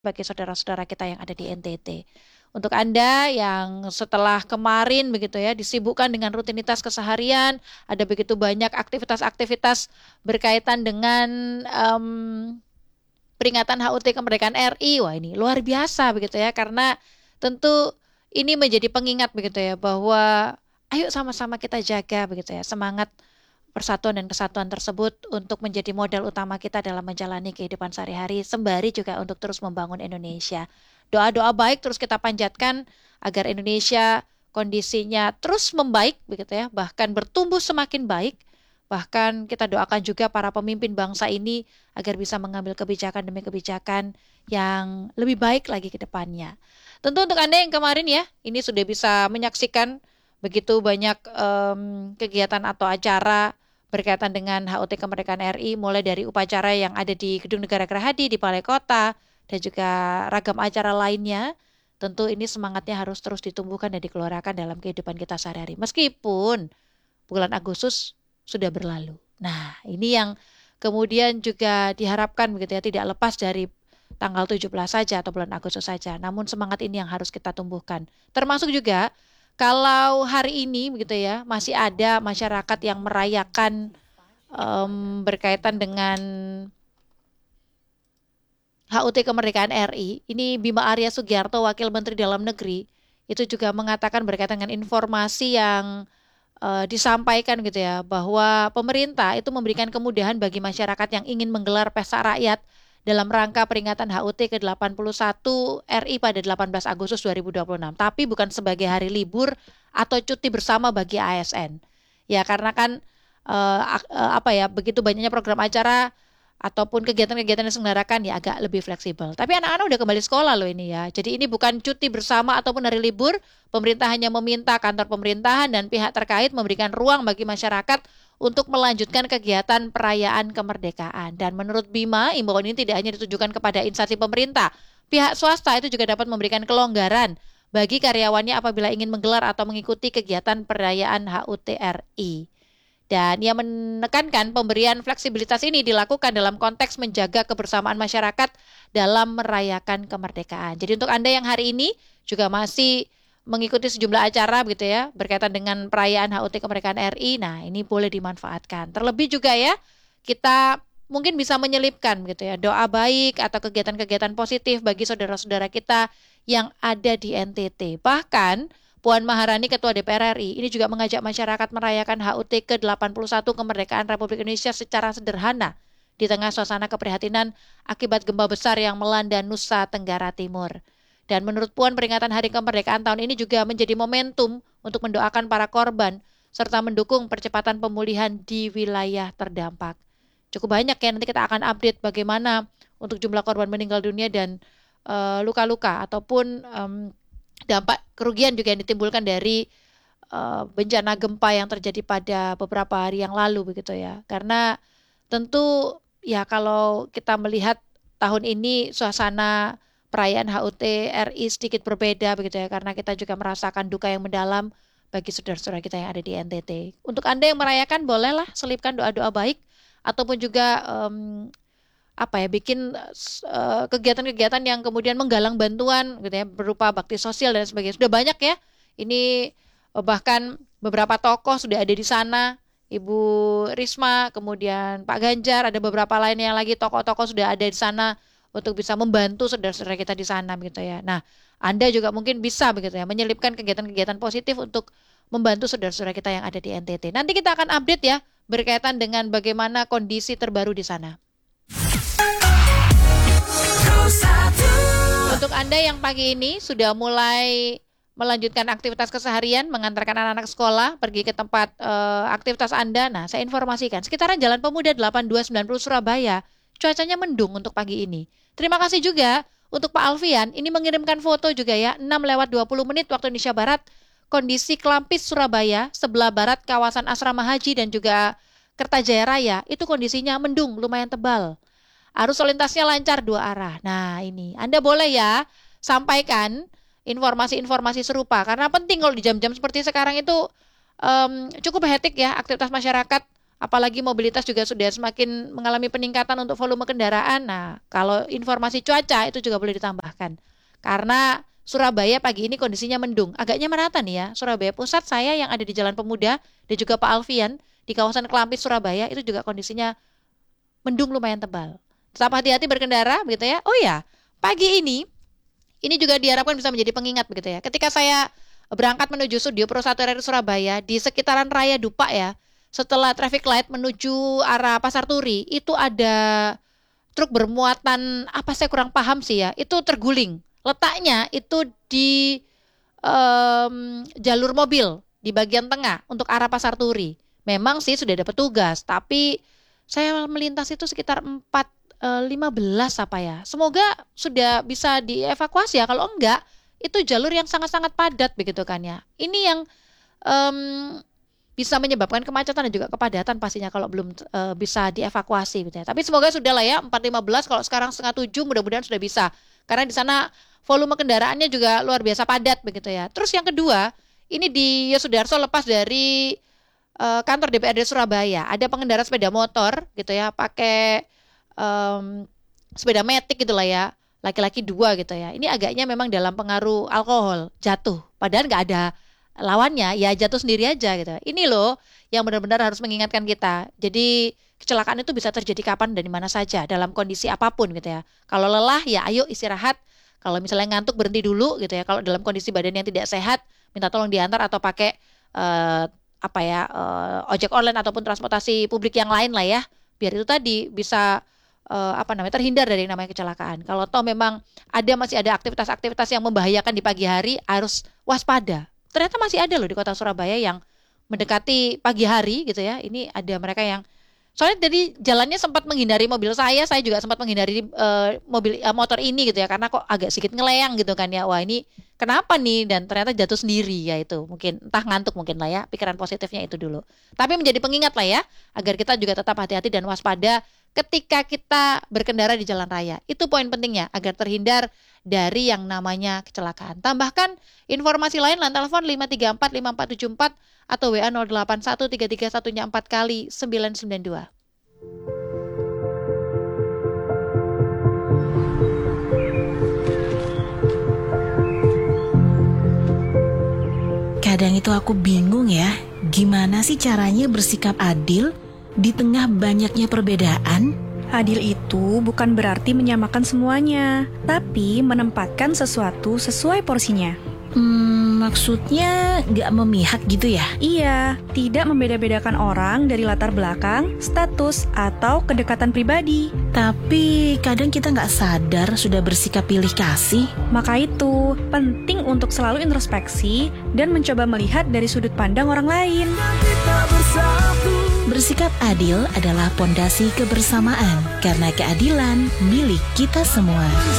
bagi saudara-saudara kita yang ada di NTT. Untuk Anda yang setelah kemarin begitu ya disibukkan dengan rutinitas keseharian, ada begitu banyak aktivitas-aktivitas berkaitan dengan peringatan HUT kemerdekaan RI. Wah, ini luar biasa begitu ya, karena tentu ini menjadi pengingat begitu ya bahwa ayo sama-sama kita jaga begitu ya semangat persatuan dan kesatuan tersebut untuk menjadi modal utama kita dalam menjalani kehidupan sehari-hari, sembari juga untuk terus membangun Indonesia. Doa-doa baik terus kita panjatkan agar Indonesia kondisinya terus membaik begitu ya, bahkan bertumbuh semakin baik. Bahkan kita doakan juga para pemimpin bangsa ini agar bisa mengambil kebijakan demi kebijakan yang lebih baik lagi ke depannya. Tentu untuk Anda yang kemarin ya, ini sudah bisa menyaksikan begitu banyak kegiatan atau acara berkaitan dengan HUT kemerdekaan RI, mulai dari upacara yang ada di Gedung Negara Gerahadi di Balai Kota dan juga ragam acara lainnya. Tentu ini semangatnya harus terus ditumbuhkan dan dikeluarkan dalam kehidupan kita sehari-hari. Meskipun bulan Agustus sudah berlalu. Nah, ini yang kemudian juga diharapkan begitu ya, tidak lepas dari tanggal 17 saja atau bulan Agustus saja. Namun semangat ini yang harus kita tumbuhkan. Termasuk juga kalau hari ini begitu ya, masih ada masyarakat yang merayakan berkaitan dengan HUT kemerdekaan RI. Ini Bima Arya Sugiarto, Wakil Menteri Dalam Negeri, itu juga mengatakan berkaitan dengan informasi yang disampaikan gitu ya, bahwa pemerintah itu memberikan kemudahan bagi masyarakat yang ingin menggelar pesta rakyat dalam rangka peringatan HUT ke-81 RI pada 18 Agustus 2026, tapi bukan sebagai hari libur atau cuti bersama bagi ASN. Ya, karena kan begitu banyaknya program acara ataupun kegiatan-kegiatan yang diselenggarakan ya agak lebih fleksibel. Tapi anak-anak udah kembali sekolah loh ini ya. Jadi ini bukan cuti bersama ataupun hari libur. Pemerintah hanya meminta kantor pemerintahan dan pihak terkait memberikan ruang bagi masyarakat untuk melanjutkan kegiatan perayaan kemerdekaan. Dan menurut Bima, imbauan ini tidak hanya ditujukan kepada instansi pemerintah. Pihak swasta itu juga dapat memberikan kelonggaran bagi karyawannya apabila ingin menggelar atau mengikuti kegiatan perayaan HUT RI. Dan ia menekankan pemberian fleksibilitas ini dilakukan dalam konteks menjaga kebersamaan masyarakat dalam merayakan kemerdekaan. Jadi untuk Anda yang hari ini juga masih mengikuti sejumlah acara begitu ya, berkaitan dengan perayaan HUT kemerdekaan RI, nah ini boleh dimanfaatkan. Terlebih juga ya, kita mungkin bisa menyelipkan begitu ya, doa baik atau kegiatan-kegiatan positif bagi saudara-saudara kita yang ada di NTT. Bahkan Puan Maharani, Ketua DPR RI, ini juga mengajak masyarakat merayakan HUT ke-81 kemerdekaan Republik Indonesia secara sederhana di tengah suasana keprihatinan akibat gempa besar yang melanda Nusa Tenggara Timur. Dan menurut Puan, peringatan Hari Kemerdekaan tahun ini juga menjadi momentum untuk mendoakan para korban serta mendukung percepatan pemulihan di wilayah terdampak. Cukup banyak ya, nanti kita akan update bagaimana untuk jumlah korban meninggal dunia dan luka-luka ataupun dampak kerugian juga yang ditimbulkan dari bencana gempa yang terjadi pada beberapa hari yang lalu begitu ya. Karena tentu ya kalau kita melihat tahun ini suasana perayaan HUT RI sedikit berbeda begitu ya, karena kita juga merasakan duka yang mendalam bagi saudara-saudara kita yang ada di NTT. Untuk Anda yang merayakan bolehlah selipkan doa-doa baik ataupun juga bikin kegiatan-kegiatan yang kemudian menggalang bantuan gitu ya, berupa bakti sosial dan sebagainya. Sudah banyak ya. Ini bahkan beberapa tokoh sudah ada di sana. Ibu Risma, kemudian Pak Ganjar, ada beberapa lainnya lagi tokoh-tokoh sudah ada di sana untuk bisa membantu saudara-saudara kita di sana begitu ya. Nah, Anda juga mungkin bisa begitu ya menyelipkan kegiatan-kegiatan positif untuk membantu saudara-saudara kita yang ada di NTT. Nanti kita akan update ya berkaitan dengan bagaimana kondisi terbaru di sana. Untuk Anda yang pagi ini sudah mulai melanjutkan aktivitas keseharian, mengantarkan anak-anak sekolah, pergi ke tempat aktivitas Anda, nah saya informasikan, sekitaran Jalan Pemuda 8290 Surabaya, cuacanya mendung untuk pagi ini. Terima kasih juga untuk Pak Alfian, ini mengirimkan foto juga ya, 6:20 waktu Indonesia Barat, kondisi Klampis Surabaya, sebelah barat kawasan Asrama Haji dan juga Kertajaya Raya, itu kondisinya mendung, lumayan tebal. Arus lalu lintasnya lancar dua arah. Nah ini, Anda boleh ya sampaikan informasi-informasi serupa. Karena penting kalau di jam-jam seperti sekarang itu cukup hektik ya aktivitas masyarakat. apalagi mobilitas juga sudah semakin mengalami peningkatan untuk volume kendaraan. Nah, kalau informasi cuaca itu juga boleh ditambahkan. Karena Surabaya pagi ini kondisinya mendung, agaknya merata nih ya. Surabaya Pusat saya yang ada di Jalan Pemuda dan juga Pak Alfian di kawasan Kelampis Surabaya itu juga kondisinya mendung lumayan tebal. Tetap hati-hati berkendara begitu ya. Oh ya, pagi ini juga diharapkan bisa menjadi pengingat begitu ya. Ketika saya berangkat menuju Studio Pro 1 RRI Surabaya di sekitaran Raya Dupa ya, setelah traffic light menuju arah Pasar Turi, itu ada truk bermuatan apa saya kurang paham sih ya, itu terguling. Letaknya itu di jalur mobil di bagian tengah untuk arah Pasar Turi. Memang sih sudah ada petugas, tapi saya melintas itu sekitar 4:15 apa ya. Semoga sudah bisa dievakuasi ya. Kalau enggak, itu jalur yang sangat-sangat padat begitu kan ya. Ini yang bisa menyebabkan kemacetan dan juga kepadatan pastinya kalau belum bisa dievakuasi gitu ya. Tapi semoga sudah lah ya 4:15, kalau sekarang 6:30 mudah-mudahan sudah bisa. Karena di sana volume kendaraannya juga luar biasa padat begitu ya. Terus yang kedua, ini di Yosudarso lepas dari kantor DPRD Surabaya, ada pengendara sepeda motor gitu ya, pakai sepeda matic gitulah ya, laki-laki 2 gitu ya. Ini agaknya memang dalam pengaruh alkohol, jatuh. Padahal nggak ada lawannya, ya jatuh sendiri aja gitu. Ini loh yang benar-benar harus mengingatkan kita. Jadi kecelakaan itu bisa terjadi kapan dan di mana saja, dalam kondisi apapun gitu ya. Kalau lelah ya ayo istirahat. Kalau misalnya ngantuk berhenti dulu gitu ya. Kalau dalam kondisi badan yang tidak sehat, minta tolong diantar atau pakai ojek online ataupun transportasi publik yang lain lah ya. Biar itu tadi bisa terhindar dari namanya kecelakaan. Kalau toh memang masih ada aktivitas-aktivitas yang membahayakan di pagi hari, harus waspada. Ternyata masih ada loh di kota Surabaya yang mendekati pagi hari gitu ya. Ini ada mereka yang soalnya dari jalannya sempat menghindari mobil saya juga sempat menghindari motor ini gitu ya, karena kok agak sedikit ngeleyang gitu kan ya. Wah, ini kenapa nih? Dan ternyata jatuh sendiri ya, itu mungkin entah ngantuk mungkin lah ya. Pikiran positifnya itu dulu. Tapi menjadi pengingat lah ya, agar kita juga tetap hati-hati dan waspada ketika kita berkendara di jalan raya. Itu poin pentingnya agar terhindar dari yang namanya kecelakaan. Tambahkan informasi lain line telepon 5345474 atau WA 081331-nya 4 kali 992. Kadang itu aku bingung ya, gimana sih caranya bersikap adil di tengah banyaknya perbedaan? Adil itu bukan berarti menyamakan semuanya, tapi menempatkan sesuatu sesuai porsinya. Maksudnya nggak memihak gitu ya? Iya, tidak membeda-bedakan orang dari latar belakang, status, atau kedekatan pribadi. Tapi kadang kita nggak sadar sudah bersikap pilih kasih. Maka itu, penting untuk selalu introspeksi dan mencoba melihat dari sudut pandang orang lain. Bersikap adil adalah pondasi kebersamaan, karena keadilan milik kita semua.